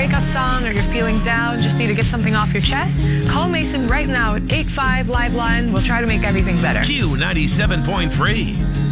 breakup song or you're feeling down, just need to get something off your chest, call Mason right now at 85 Liveline. We'll try to make everything better. Q97.3.